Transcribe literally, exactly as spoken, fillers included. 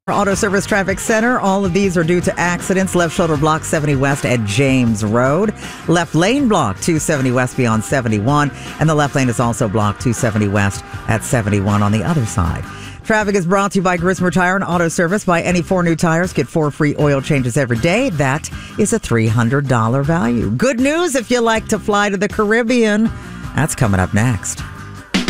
Auto Service Traffic Center. All of these are due to accidents. Left shoulder block seventy west at James Road. Left lane block two seventy west beyond seventy-one. And the left lane is also blocked two seventy west at seventy-one on the other side. Traffic is brought to you by Grismer Tire and Auto Service. Buy any four new tires, get four free oil changes every day. That is a three hundred dollars value. Good news if you like to fly to the Caribbean. That's coming up next.